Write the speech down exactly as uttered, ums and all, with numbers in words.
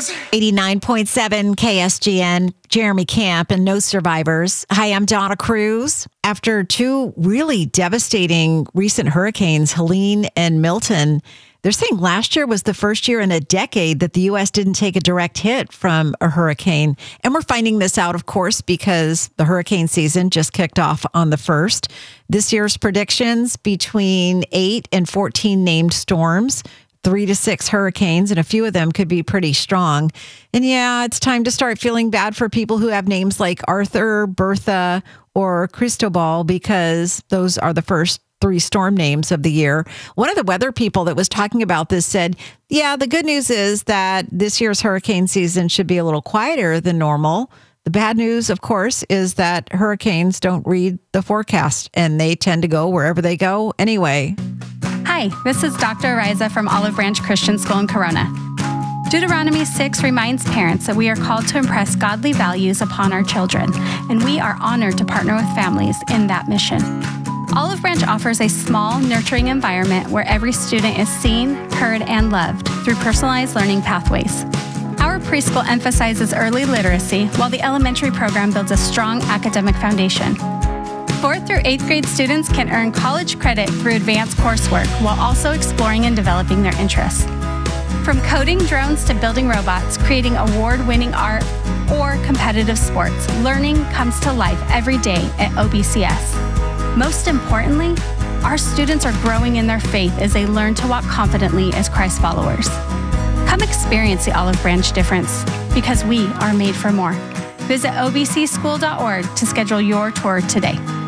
survivors. eighty-nine point seven K S G N, Jeremy Camp, and no survivors. Hi, I'm Donna Cruz. After two really devastating recent hurricanes, Helene and Milton, they're saying last year was the first year in a decade that the U S didn't take a direct hit from a hurricane. And we're finding this out, of course, because the hurricane season just kicked off on the first. This year's predictions between eight and fourteen named storms, three to six hurricanes, and a few of them could be pretty strong. And yeah, it's time to start feeling bad for people who have names like Arthur, Bertha, or Cristobal, because those are the first three storm names of the year. One of the weather people that was talking about this said, yeah, the good news is that this year's hurricane season should be a little quieter than normal. The bad news, of course, is that hurricanes don't read the forecast and they tend to go wherever they go anyway. Hi, this is Doctor Ariza from Olive Branch Christian School in Corona. Deuteronomy six reminds parents that we are called to impress godly values upon our children, and we are honored to partner with families in that mission. Olive Branch offers a small, nurturing environment where every student is seen, heard, and loved through personalized learning pathways. Our preschool emphasizes early literacy, while the elementary program builds a strong academic foundation. Fourth through eighth grade students can earn college credit through advanced coursework while also exploring and developing their interests. From coding drones to building robots, creating award-winning art, or competitive sports, learning comes to life every day at O B C S. Most importantly, our students are growing in their faith as they learn to walk confidently as Christ followers. Come experience the Olive Branch difference, because we are made for more. Visit O B C school dot org to schedule your tour today.